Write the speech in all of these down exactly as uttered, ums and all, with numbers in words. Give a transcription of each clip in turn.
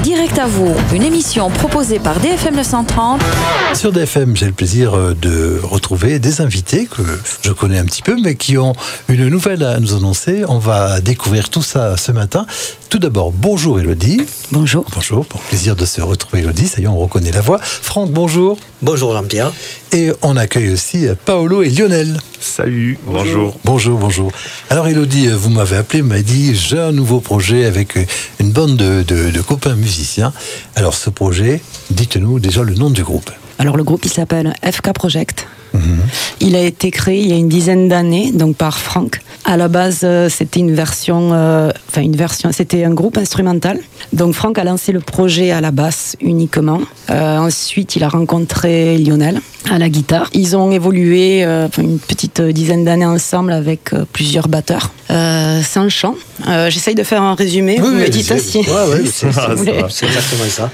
Direct à vous, une émission proposée par D F M neuf cent trente. Sur D F M, j'ai le plaisir de retrouver des invités que je connais un petit peu, mais qui ont une nouvelle à nous annoncer. On va découvrir tout ça ce matin. Tout d'abord, bonjour Élodie. Bonjour. Bonjour, pour plaisir de se retrouver Élodie, ça y est, on reconnaît la voix. Franck, bonjour. Bonjour Jean-Pierre. Et on accueille aussi Paolo et Lionel. Salut, bonjour. Bonjour, bonjour. Alors Élodie, vous m'avez appelé, vous m'avez dit, j'ai un nouveau projet avec une bande de, de, de copains musiciens. Alors ce projet, dites-nous déjà le nom du groupe. Alors le groupe il s'appelle F K Project. Mmh. Il a été créé il y a une dizaine d'années, donc par Franck. À la base, euh, c'était une version, euh, enfin une version, c'était un groupe instrumental. Donc Franck a lancé le projet à la basse uniquement. Euh, ensuite, il a rencontré Lionel à la guitare. Ils ont évolué euh, une petite dizaine d'années ensemble avec euh, plusieurs batteurs. Euh, sans chant. Euh, j'essaye de faire un résumé. Oui, vous oui, me dites aussi. Ouais, ouais, c'est, si vous voulez. c'est exactement ça.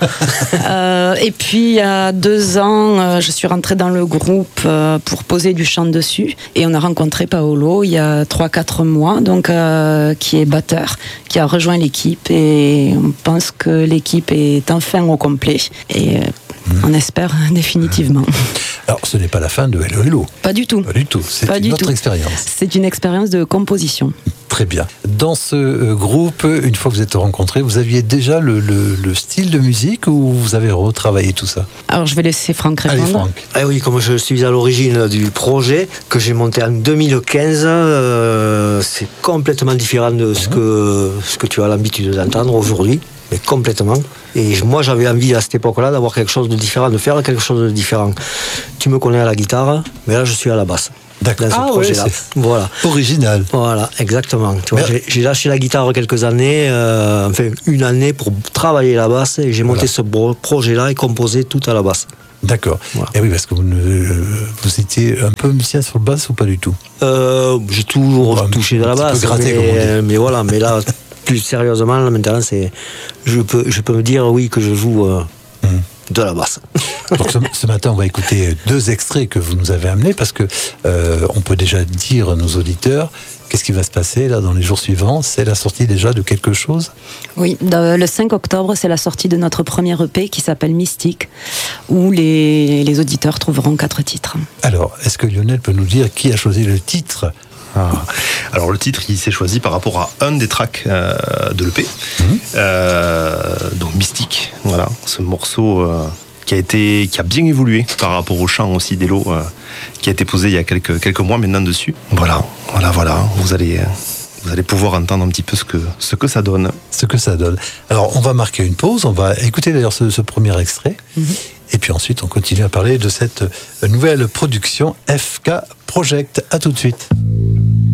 euh, et puis il y a deux ans, euh, je suis rentrée dans le groupe euh, pour poser du chant dessus. Et on a rencontré Paolo il y a trois quatre mois, donc, euh, qui est batteur, qui a rejoint l'équipe. Et on pense que l'équipe est enfin au complet. Et euh, mmh. on espère définitivement. Alors, ce n'est pas la fin de Hello Hello. Pas du tout. Pas du tout. C'est pas une du autre tout. expérience. C'est une expérience de composition. Très bien. Dans ce euh, groupe, une fois que vous êtes rencontrés, vous aviez déjà le, le, le style de musique ou vous avez retravaillé tout ça ? Alors, je vais laisser Franck répondre. Allez, Franck. Ah oui, comme je suis à l'origine du projet que j'ai monté en deux mille quinze, euh, c'est complètement différent de ce que, ce que tu as l'habitude d'entendre aujourd'hui. Mais complètement. Et moi, j'avais envie à cette époque-là d'avoir quelque chose de différent, de faire quelque chose de différent. Tu me connais à la guitare, mais là, je suis à la basse. D'accord. Dans ce ah projet-là. Ouais, voilà. Original. Voilà, exactement. Tu vois, j'ai, j'ai lâché la guitare quelques années, euh, enfin une année pour travailler la basse, et j'ai monté voilà. ce projet-là et composé tout à la basse. D'accord. Voilà. Et oui, parce que vous, ne, vous étiez un peu musicien sur le basse ou pas du tout ? euh, J'ai toujours bon, touché de la basse, gratté, mais, mais voilà, mais là... Plus sérieusement, là, maintenant, c'est, je peux, je peux me dire oui que je joue euh, mmh. de la basse. Donc ce, ce matin, on va écouter deux extraits que vous nous avez amenés parce que euh, on peut déjà dire à nos auditeurs qu'est-ce qui va se passer là dans les jours suivants. C'est la sortie déjà de quelque chose. Oui, le cinq octobre, c'est la sortie de notre premier E P qui s'appelle Mystique, où les, les auditeurs trouveront quatre titres. Alors, est-ce que Lionel peut nous dire qui a choisi le titre ? Ah. Alors le titre il s'est choisi par rapport à un des tracks euh, de l'E P, mmh. euh, donc Mystique, voilà, ce morceau euh, qui a été, qui a bien évolué par rapport au chant aussi d'Elo, euh, qui a été posé il y a quelques quelques mois maintenant dessus. Voilà, voilà, voilà, vous allez vous allez pouvoir entendre un petit peu ce que ce que ça donne. Ce que ça donne. Alors on va marquer une pause, on va écouter d'ailleurs ce, ce premier extrait. Mmh. Et puis ensuite on continue à parler de cette nouvelle production F K Project. À tout de suite.